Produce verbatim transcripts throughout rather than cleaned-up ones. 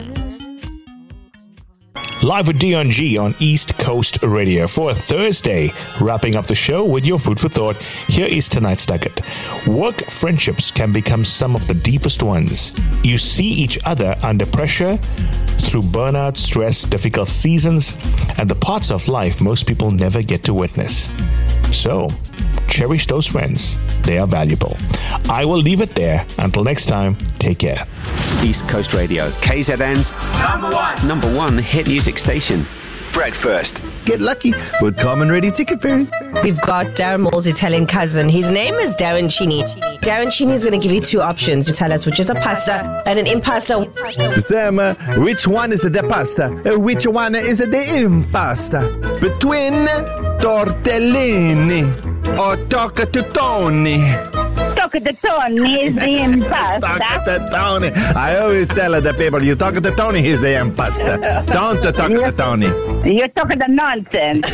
Live with Dion G on East Coast Radio for a Thursday. Wrapping up the show with your food for thought, here is tonight's nugget. Work friendships can become some of the deepest ones. You see each other under pressure through burnout, stress, difficult seasons, and the parts of life most people never get to witness. So, cherish those friends. They are valuable. I will leave it there. Until next time, take care. East Coast Radio, K Z N's number one, number one hit music station. Breakfast. Get lucky with Common Ready Ticket Pairing. We've got Darren Moore's Italian cousin. His name is Darren Chini. Darren Chini is going to give you two options. You tell us which is a pasta and an impasto. Sam, uh, which one is the pasta? Uh, which one is the impasta? Between tortellini or toccatutoni? Toccatutoni is the impasta. Toccatutoni. I always tell the people, you toccatutoni is the impasta. Don't toccatutoni. You're talking the nonsense.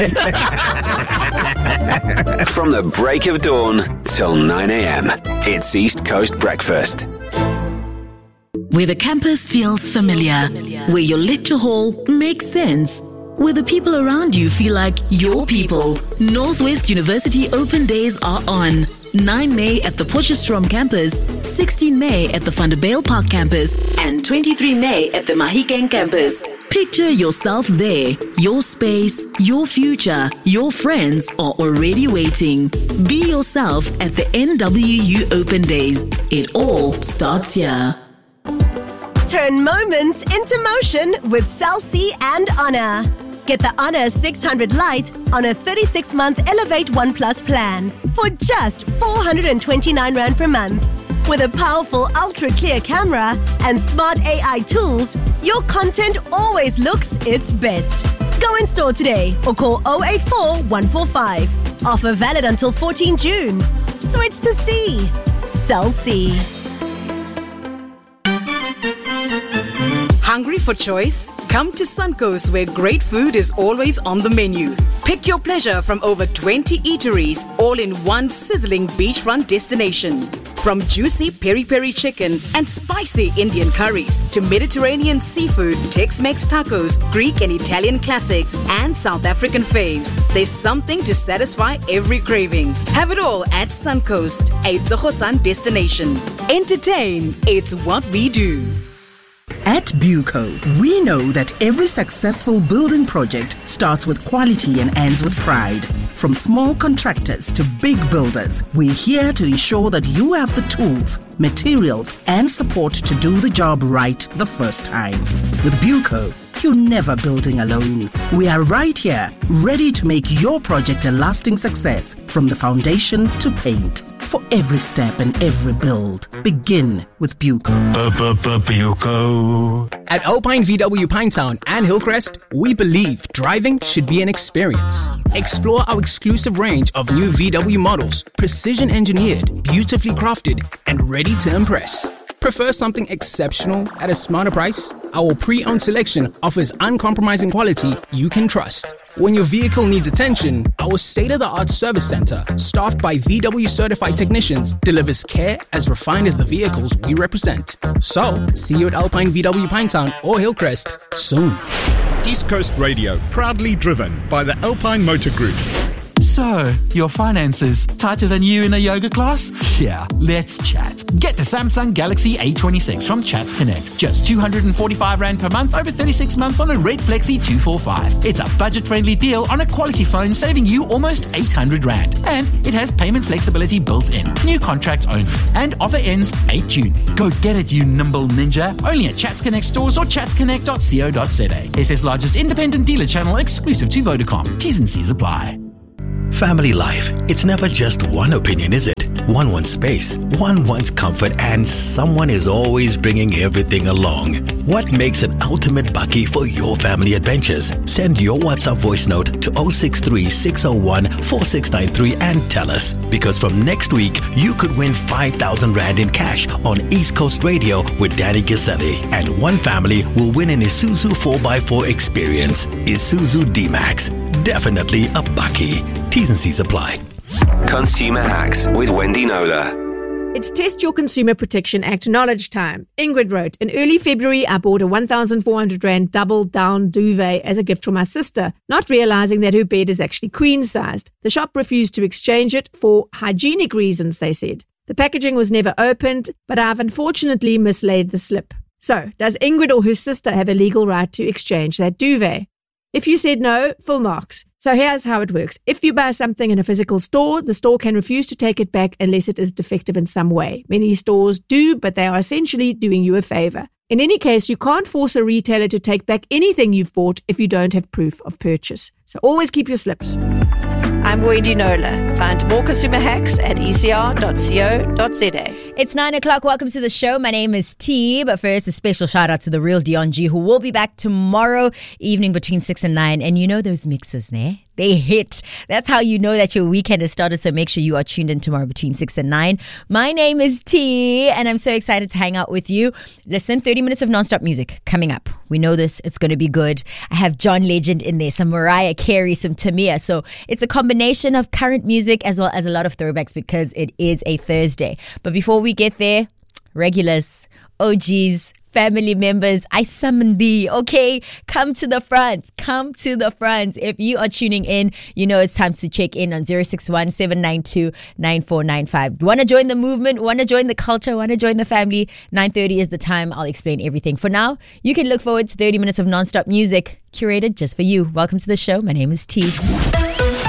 From the break of dawn till nine a.m. It's East Coast Breakfast. Where the campus feels familiar, where your lecture hall makes sense, where the people around you feel like your people. Northwest University Open Days are on. nine May at the Potchefstroom campus, sixteen May at the Vanderbijl Park campus, and twenty-three May at the Mahikeng campus. Picture yourself there. Your space, your future, your friends are already waiting. Be yourself at the N W U Open Days. It all starts here. Turn moments into motion with Cell C and Honor. Get the Honor six hundred Lite on a thirty-six month Elevate One Plus plan for just four hundred twenty-nine rand per month. With a powerful ultra-clear camera and smart A I tools, your content always looks its best. Go in store today or call oh eight four, one four five. Offer valid until fourteenth June. Switch to C. Cell C. Hungry for choice? Come to Suncoast, where great food is always on the menu. Pick your pleasure from over twenty eateries, all in one sizzling beachfront destination. From juicy peri-peri chicken and spicy Indian curries to Mediterranean seafood, Tex-Mex tacos, Greek and Italian classics, and South African faves, there's something to satisfy every craving. Have it all at Suncoast, a Tsogosan destination. Entertain, it's what we do. At Buco, we know that every successful building project starts with quality and ends with pride. From small contractors to big builders, we're here to ensure that you have the tools, materials, and support to do the job right the first time. With Buco, you're never building alone. We are right here, ready to make your project a lasting success, from the foundation to paint. For every step and every build, begin with Buco. Buco. At Alpine V W Pinetown and Hillcrest, we believe driving should be an experience. Explore our exclusive range of new V W models, precision engineered, beautifully crafted, and ready to impress. Prefer something exceptional at a smarter price? Our pre-owned selection offers uncompromising quality you can trust. When your vehicle needs attention, our state-of-the-art service center, staffed by V W certified technicians, delivers care as refined as the vehicles we represent. So, see you at Alpine V W Pinetown or Hillcrest soon. East Coast Radio, proudly driven by the Alpine Motor Group. So, your finances tighter than you in a yoga class? Yeah, let's chat. Get the Samsung Galaxy A twenty-six from Chats Connect. Just two hundred forty-five rand per month over thirty-six months on a Red Flexi two forty-five. It's a budget-friendly deal on a quality phone, saving you almost eight hundred rand. And it has payment flexibility built in. New contracts only. And offer ends eighth June. Go get it, you nimble ninja. Only at Chats Connect stores or chats connect dot co dot za. S A's largest independent dealer channel, exclusive to Vodacom. T's and C's apply. Family life, it's never just one opinion, is it? One wants space, one wants comfort, and someone is always bringing everything along. What makes an ultimate bakkie for your family adventures? Send your WhatsApp voice note to oh six three, six oh one, four six nine three and tell us. Because from next week, you could win five thousand rand in cash on East Coast Radio with Danny Giselli. And one family will win an Isuzu four by four experience. Isuzu D-Max. Definitely a bakkie. T's and C's apply. Consumer Hacks with Wendy Nola. It's Test Your Consumer Protection Act knowledge time. Ingrid wrote, in early February, I bought a one thousand four hundred rand double down duvet as a gift for my sister, not realizing that her bed is actually queen-sized. The shop refused to exchange it for hygienic reasons, they said. The packaging was never opened, but I've unfortunately mislaid the slip. So, does Ingrid or her sister have a legal right to exchange that duvet? If you said no, full marks. So here's how it works. If you buy something in a physical store, the store can refuse to take it back unless it is defective in some way. Many stores do, but they are essentially doing you a favor. In any case, you can't force a retailer to take back anything you've bought if you don't have proof of purchase. So always keep your slips. I'm Wendy Nola. Find more consumer hacks at e c r dot co dot z a. It's nine o'clock. Welcome to the show. My name is T. But first, a special shout out to the real Dion G, who will be back tomorrow evening between six and nine. And you know those mixes, ne? They hit. That's how you know that your weekend has started. So make sure you are tuned in tomorrow between six and nine. My name is T, and I'm so excited to hang out with you. Listen, thirty minutes of nonstop music coming up. We know this. It's going to be good. I have John Legend in there, some Mariah Carey, some Tamia. So it's a combination of current music as well as a lot of throwbacks because it is a Thursday. But before we get there, regulars, O Gs, family members, I summon thee, okay? Come to the front. Come to the front. If you are tuning in, you know it's time to check in on zero six one, seven nine two, nine four nine five. Want to join the movement? Want to join the culture? Want to join the family? nine thirty is the time. I'll explain everything. For now, you can look forward to thirty minutes of non-stop music curated just for you. Welcome to the show. My name is T.